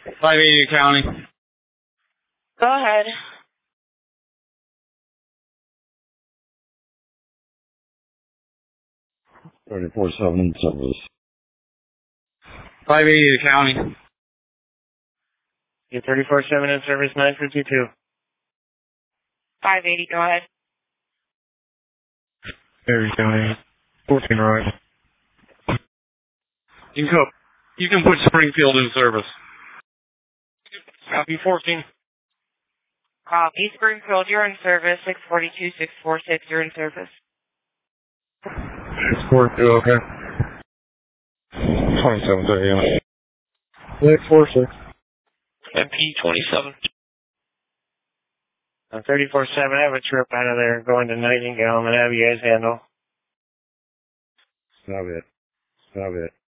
580 County. Go ahead. 34-7 in service. 580 County. Get 34-7 in service, 952. 580, go ahead. Perry County, 14 right. You can put Springfield in service. Copy 14. Copy. Springfield, you're in service. 642, 646, you're in service. 642, okay. 2730. 646. MP27. 34-7, I have a trip out of there going to Nightingale. I'm going to have you guys handle. Stop it.